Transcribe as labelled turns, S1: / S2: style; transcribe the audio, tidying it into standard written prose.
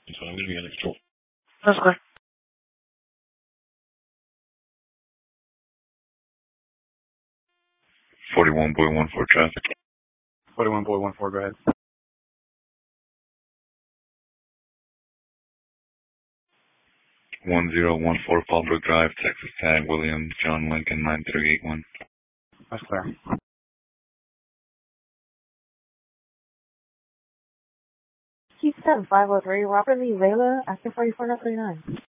S1: So I'm going to be under control.
S2: That's clear.
S1: 41.14 traffic.
S2: 41.14, go ahead.
S1: 1014 Fallbrook Drive, Texas Tag, Williams, John Lincoln, 9381.
S2: That's clear.
S3: Keystone 503, Robert Lee Layla, asking for you 4939.